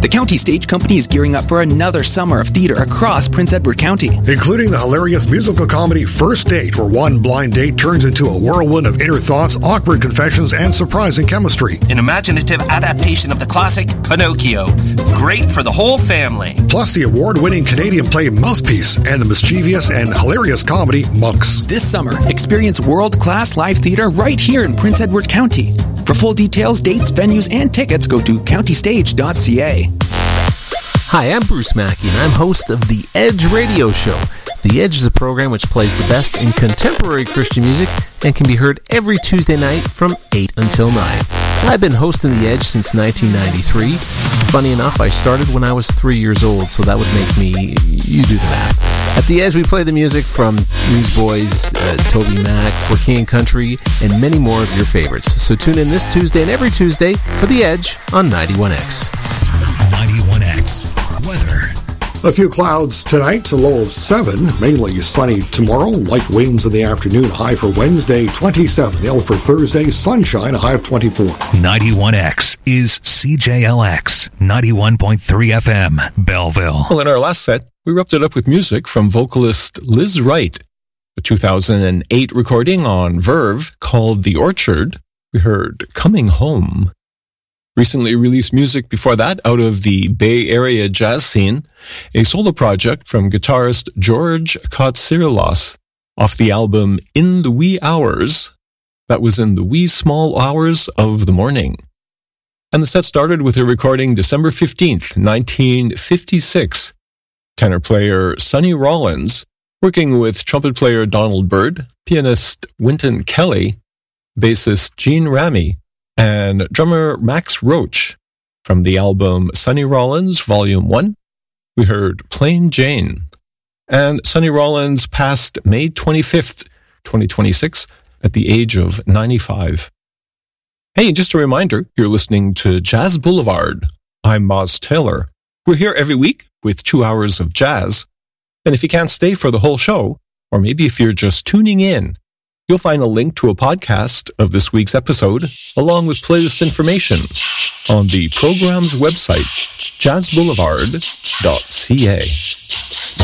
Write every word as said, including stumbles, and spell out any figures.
The County Stage Company is gearing up for another summer of theater across Prince Edward County, including the hilarious musical comedy First Date, where one blind date turns into a whirlwind of inner thoughts, awkward confessions, and surprising chemistry. An imaginative adaptation of the classic Pinocchio. Great for the whole family. Plus the award-winning Canadian play Mouthpiece and the mischievous and hilarious comedy Monks. This summer, experience world-class live theater right here in Prince Edward County. For full details, dates, venues, and tickets, go to county stage dot c a. Hi, I'm Bruce Mackey, and I'm host of The Edge Radio Show. The Edge is a program which plays the best in contemporary Christian music and can be heard every Tuesday night from eight until nine. I've been hosting The Edge since nineteen ninety-three. Funny enough, I started when I was three years old, so that would make me, you do the math. At The Edge, we play the music from Newsboys, uh, Toby Mac, For King and Country, and many more of your favorites. So tune in this Tuesday and every Tuesday for The Edge on ninety-one X. ninety-one X. Weather. A few clouds tonight, a low of seven. Mainly sunny tomorrow. Light winds in the afternoon. High for Wednesday, twenty-seven. Ill for Thursday, sunshine, a high of twenty-four. ninety-one X is C J L X, ninety-one point three F M, Belleville. Well, in our last set, we wrapped it up with music from vocalist Liz Wright. A two thousand eight recording on Verve called The Orchard. We heard Coming Home. Recently released music before that out of the Bay Area jazz scene, a solo project from guitarist George Katsirilos off the album In the Wee Hours. That was in the wee small hours of the morning. And the set started with a recording December fifteenth, nineteen fifty-six. Tenor player Sonny Rollins, working with trumpet player Donald Byrd, pianist Wynton Kelly, bassist Gene Ramey, and drummer Max Roach. From the album Sonny Rollins, Volume one, we heard Plain Jane. And Sonny Rollins passed May twenty-fifth, twenty twenty-six, at the age of ninety-five. Hey, just a reminder, you're listening to Jazz Boulevard. I'm Moz Taylor. We're here every week with two hours of jazz. And if you can't stay for the whole show, or maybe if you're just tuning in, you'll find a link to a podcast of this week's episode, along with playlist information, on the program's website, jazz boulevard dot c a.